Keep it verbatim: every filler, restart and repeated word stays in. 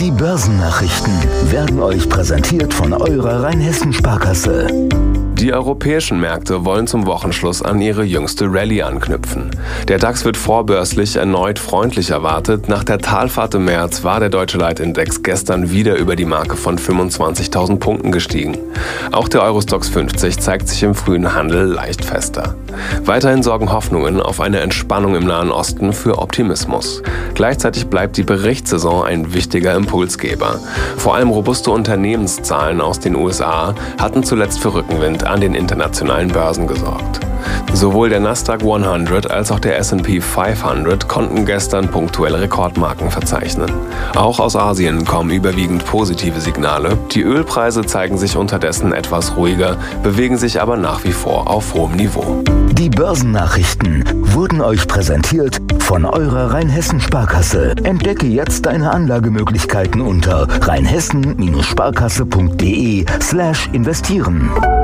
Die Börsennachrichten werden euch präsentiert von eurer Rheinhessen-Sparkasse. Die europäischen Märkte wollen zum Wochenschluss an ihre jüngste Rallye anknüpfen. Der DAX wird vorbörslich erneut freundlich erwartet. Nach der Talfahrt im März war der deutsche Leitindex gestern wieder über die Marke von fünfundzwanzigtausend Punkten gestiegen. Auch der Eurostoxx fünfzig zeigt sich im frühen Handel leicht fester. Weiterhin sorgen Hoffnungen auf eine Entspannung im Nahen Osten für Optimismus. Gleichzeitig bleibt die Berichtssaison ein wichtiger Impulsgeber. Vor allem robuste Unternehmenszahlen aus den U S A hatten zuletzt für Rückenwind an den internationalen Börsen gesorgt. Sowohl der Nasdaq hundert als auch der S und P fünfhundert konnten gestern punktuelle Rekordmarken verzeichnen. Auch aus Asien kommen überwiegend positive Signale. Die Ölpreise zeigen sich unterdessen etwas ruhiger, bewegen sich aber nach wie vor auf hohem Niveau. Die Börsennachrichten wurden euch präsentiert von eurer Rheinhessen-Sparkasse. Entdecke jetzt deine Anlagemöglichkeiten unter rheinhessen Sparkasse punkt de slash investieren.